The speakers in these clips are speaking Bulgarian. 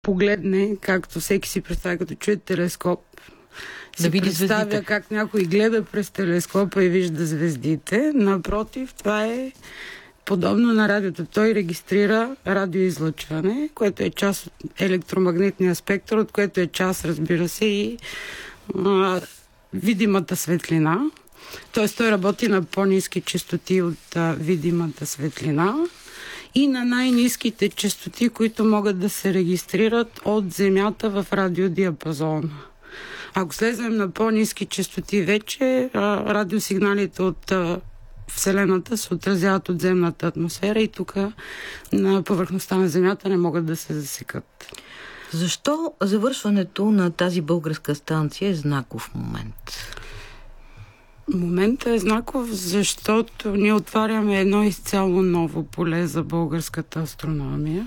погледне, както всеки си представя, като чуе телескоп, да види представя звездите. как някой гледа през телескопа и вижда звездите. Напротив, това е подобно на радиото. Той регистрира радиоизлъчване, което е част от електромагнитния спектър, от което е част, разбира се, и видимата светлина. Т.е. той работи на по-ниски честоти от видимата светлина и на най-ниските честоти, които могат да се регистрират от Земята в радиодиапазон. Ако слезем на по-ниски честоти вече, радиосигналите от Вселената се отразяват от земната атмосфера и тук на повърхността на Земята не могат да се засекат. Защо завършването на тази българска станция е знаков момент? Моментът е знаков, защото ние отваряме едно изцяло ново поле за българската астрономия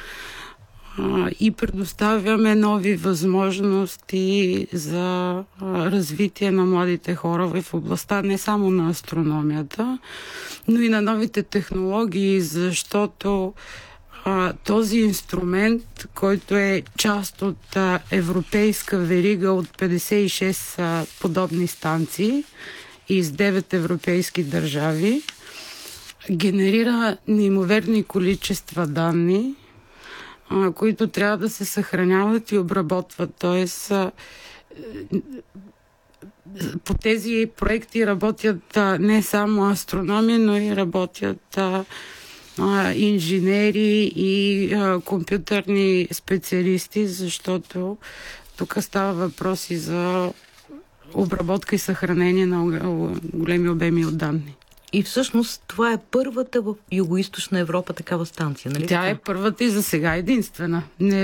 и предоставяме нови възможности за развитие на младите хора в областта не само на астрономията, но и на новите технологии, защото този инструмент, който е част от европейска верига от 56 подобни станции из 9 европейски държави, генерира неимоверни количества данни, които трябва да се съхраняват и обработват. Тоест, по тези проекти работят не само астрономи, но и работят инженери и компютърни специалисти, защото тук става въпрос и за обработка и съхранение на големи обеми от данни. И всъщност това е първата в Югоизточна Европа такава станция, нали? Тя е първата и за сега единствена.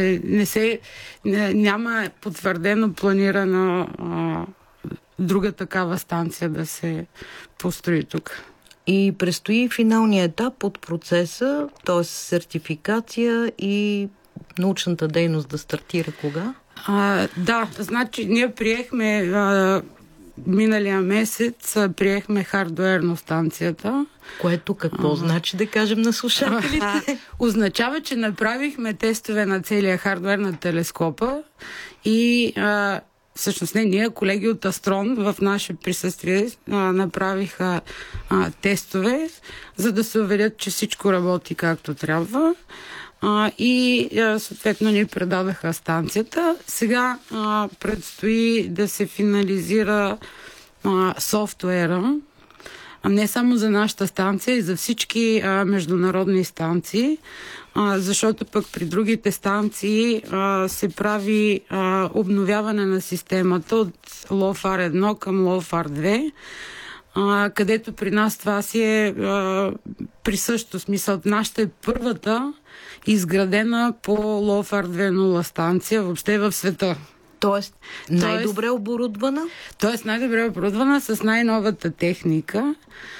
Няма потвърдено планирана друга такава станция да се построи тук. И предстои финалния етап от процеса, т.е. сертификация и научната дейност да стартира кога? Да, значи ние приехме миналия месец приехме хардуерно станцията. Което какво значи, да кажем на слушателите? Означава, че направихме тестове на целия хардуер на телескопа и всъщност ние, колеги от Астрон, в наше присъствие направиха тестове, за да се уверят, че всичко работи както трябва. И съответно ни предадаха станцията. Сега предстои да се финализира софтуера, не само за нашата станция, и за всички международни станции, защото пък при другите станции се прави обновяване на системата от LOFAR 1 към LOFAR 2, където при нас това си е присъщо. Смисъл, нашата е първата изградена по LOFAR 2.0 станция въобще в света. Тоест най-добре оборудвана? Тоест най-добре оборудвана с най-новата техника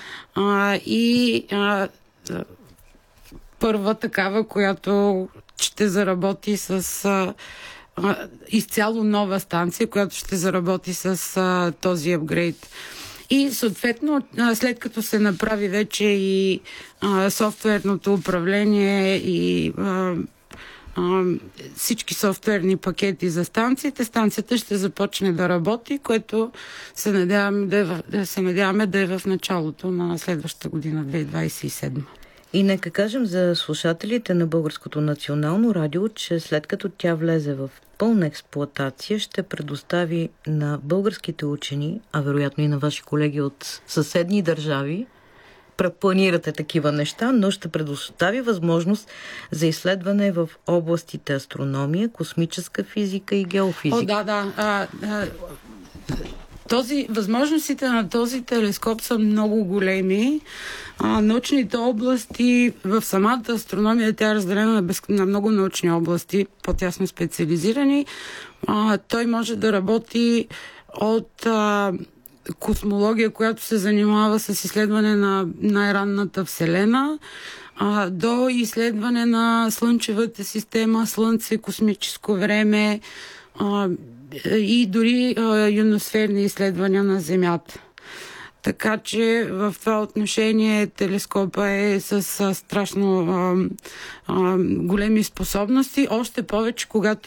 и първа такава, която ще заработи с изцяло нова станция, която ще заработи с този апгрейд. И съответно, след като се направи вече и софтуерното управление и всички софтуерни пакети за станциите, станцията ще започне да работи, което се надяваме да е в началото на следващата година, 2027. И нека кажем за слушателите на Българското национално радио, че след като тя влезе в пълна експлоатация, ще предостави на българските учени, а вероятно и на ваши колеги от съседни държави, планирате такива неща, но ще предостави възможност за изследване в областите астрономия, космическа физика и геофизика. Възможностите на този телескоп са много големи. Научните области в самата астрономия, тя е разделена на много научни области, по-тясно специализирани. Той може да работи от космология, която се занимава с изследване на най-ранната Вселена, до изследване на Слънчевата система, Слънце, космическо време и дори ионосферни изследвания на Земята. Така че в това отношение телескопа е с страшно големи способности. Още повече, когато